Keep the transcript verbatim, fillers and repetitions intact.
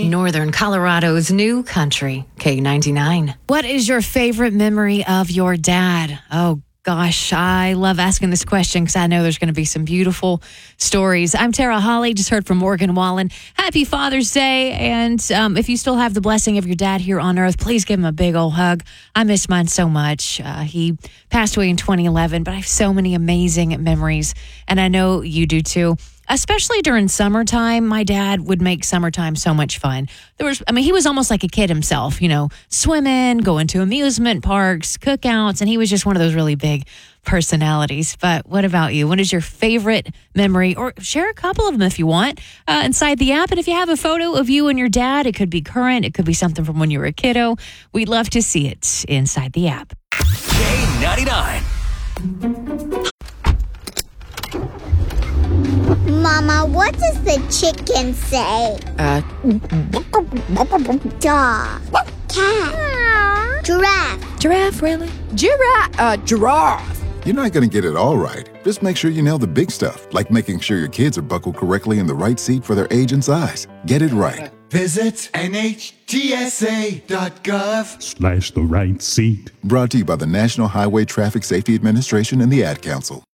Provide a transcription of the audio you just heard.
Northern Colorado's new country, K ninety-nine. What is your favorite memory of your dad? Oh, gosh, I love asking this question because I know there's going to be some beautiful stories. I'm Tara Holly, just heard from Morgan Wallen. Happy Father's Day. And um, if you still have the blessing of your dad here on earth, please give him a big old hug. I miss mine so much. Uh, he passed away in twenty eleven, but I have so many amazing memories. And I know you do too. Especially during summertime, my dad would make summertime so much fun. There was, I mean, he was almost like a kid himself, you know, swimming, going to amusement parks, cookouts, and he was just one of those really big personalities. But what about you? What is your favorite memory? Or share a couple of them if you want uh, inside the app. And if you have a photo of you and your dad, it could be current, it could be something from when you were a kiddo. We'd love to see it inside the app. K ninety-nine. Mama, what does the chicken say? Uh, Dog. Cat. Giraffe. Giraffe, really? Giraffe. Uh, giraffe. You're not going to get it all right. Just make sure you nail the big stuff, like making sure your kids are buckled correctly in the right seat for their age and size. Get it right. Visit N H T S A dot gov slash the right seat. Brought to you by the National Highway Traffic Safety Administration and the Ad Council.